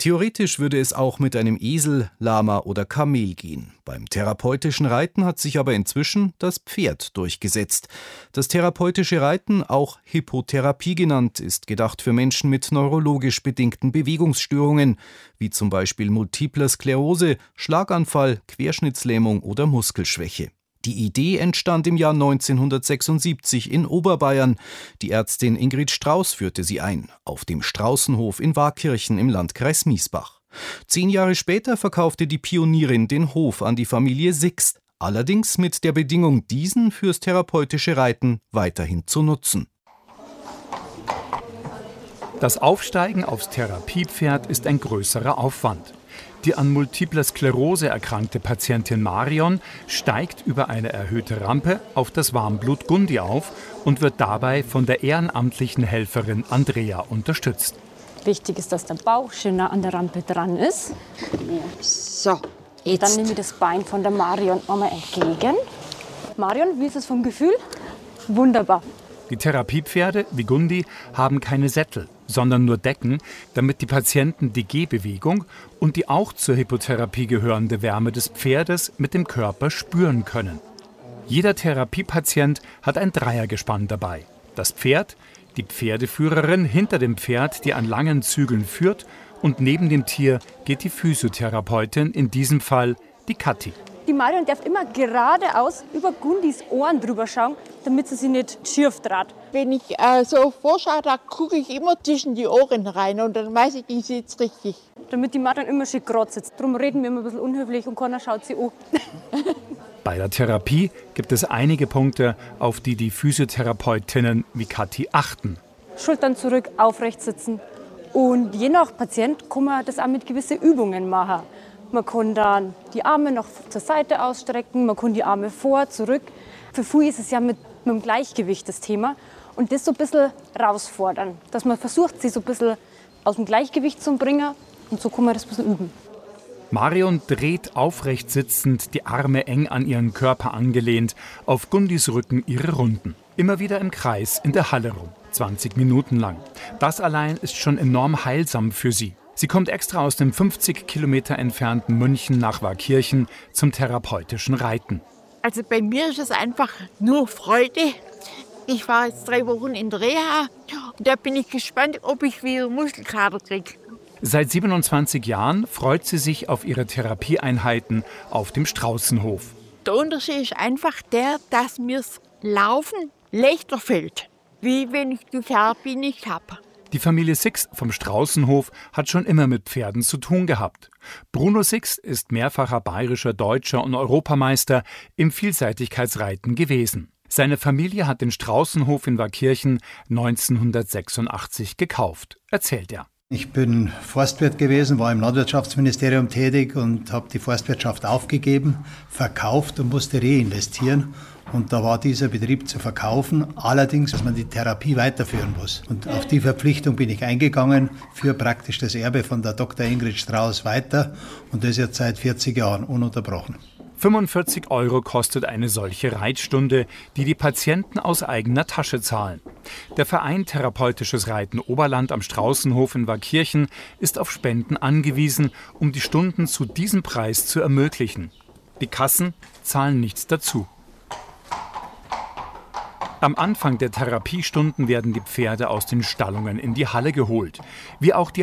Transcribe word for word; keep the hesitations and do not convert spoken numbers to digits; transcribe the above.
Theoretisch würde es auch mit einem Esel, Lama oder Kamel gehen. Beim therapeutischen Reiten hat sich aber inzwischen das Pferd durchgesetzt. Das therapeutische Reiten, auch Hippotherapie genannt, ist gedacht für Menschen mit neurologisch bedingten Bewegungsstörungen, wie zum Beispiel Multipler Sklerose, Schlaganfall, Querschnittslähmung oder Muskelschwäche. Die Idee entstand im Jahr neunzehnhundertsechsundsiebzig in Oberbayern. Die Ärztin Ingrid Strauß führte sie ein, auf dem Straußenhof in Waakirchen im Landkreis Miesbach. Zehn Jahre später verkaufte die Pionierin den Hof an die Familie Sixt, allerdings mit der Bedingung, diesen fürs therapeutische Reiten weiterhin zu nutzen. Das Aufsteigen aufs Therapiepferd ist ein größerer Aufwand. Die an Multipler Sklerose erkrankte Patientin Marion steigt über eine erhöhte Rampe auf das Warmblut Gundi auf und wird dabei von der ehrenamtlichen Helferin Andrea unterstützt. Wichtig ist, dass der Bauch schön nah an der Rampe dran ist. So, jetzt. Dann nehme ich das Bein von der Marion einmal entgegen. Marion, wie ist es vom Gefühl? Wunderbar. Die Therapiepferde wie Gundi haben keine Sättel, sondern nur Decken, damit die Patienten die Gehbewegung und die auch zur Hippotherapie gehörende Wärme des Pferdes mit dem Körper spüren können. Jeder Therapiepatient hat ein Dreiergespann dabei. Das Pferd, die Pferdeführerin hinter dem Pferd, die an langen Zügeln führt, und neben dem Tier geht die Physiotherapeutin, in diesem Fall die Kathi. Die Marion darf immer geradeaus über Gundis Ohren drüber schauen, damit sie sich nicht schief dreht. Wenn ich äh, so vorschaue, da gucke ich immer zwischen die Ohren rein und dann weiß ich, ich sitze richtig. Damit die Marion immer schön gerade sitzt. Darum reden wir immer ein bisschen unhöflich und keiner schaut sie an. Bei der Therapie gibt es einige Punkte, auf die die Physiotherapeutinnen wie Kathi achten. Schultern zurück, aufrecht sitzen. Und je nach Patient kann man das auch mit gewissen Übungen machen. Man kann dann die Arme noch zur Seite ausstrecken, man kann die Arme vor, zurück. Für viele ist es ja mit, mit dem Gleichgewicht das Thema. Und das so ein bisschen herausfordern, dass man versucht, sie so ein bisschen aus dem Gleichgewicht zu bringen. Und so kann man das ein bisschen üben. Marion dreht aufrecht sitzend, die Arme eng an ihren Körper angelehnt, auf Gundis Rücken ihre Runden. Immer wieder im Kreis in der Halle rum, zwanzig Minuten lang. Das allein ist schon enorm heilsam für sie. Sie kommt extra aus dem fünfzig Kilometer entfernten München nach Waakirchen zum therapeutischen Reiten. Also bei mir ist es einfach nur Freude. Ich war jetzt drei Wochen in der Reha und da bin ich gespannt, ob ich wieder Muskelkater kriege. Seit siebenundzwanzig Jahren freut sie sich auf ihre Therapieeinheiten auf dem Straußenhof. Der Unterschied ist einfach der, dass mir das Laufen leichter fällt, wie wenn ich die Therapie nicht habe. Die Familie Sixt vom Straußenhof hat schon immer mit Pferden zu tun gehabt. Bruno Sixt ist mehrfacher bayerischer, deutscher und Europameister im Vielseitigkeitsreiten gewesen. Seine Familie hat den Straußenhof in Waakirchen neunzehnhundertsechsundachtzig gekauft, erzählt er. Ich bin Forstwirt gewesen, war im Landwirtschaftsministerium tätig und habe die Forstwirtschaft aufgegeben, verkauft und musste reinvestieren. Und da war dieser Betrieb zu verkaufen, allerdings, dass man die Therapie weiterführen muss. Und auf die Verpflichtung bin ich eingegangen, für praktisch das Erbe von der Doktor Ingrid Strauß weiter. Und das jetzt seit vierzig Jahren ununterbrochen. fünfundvierzig Euro kostet eine solche Reitstunde, die die Patienten aus eigener Tasche zahlen. Der Verein Therapeutisches Reiten Oberland am Straußenhof in Waakirchen ist auf Spenden angewiesen, um die Stunden zu diesem Preis zu ermöglichen. Die Kassen zahlen nichts dazu. Am Anfang der Therapiestunden werden die Pferde aus den Stallungen in die Halle geholt, wie auch die